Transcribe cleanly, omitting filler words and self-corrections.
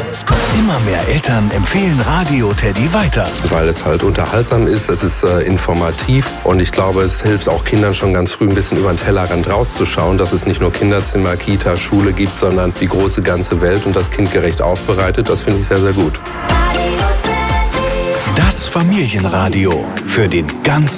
Immer mehr Eltern empfehlen Radio Teddy weiter. Weil es halt unterhaltsam ist, es ist informativ und ich glaube, es hilft auch Kindern schon ganz früh ein bisschen über den Tellerrand rauszuschauen, dass es nicht nur Kinderzimmer, Kita, Schule gibt, sondern die große ganze Welt und das kindgerecht aufbereitet. Das finde ich sehr, sehr gut. Das Familienradio für den ganzen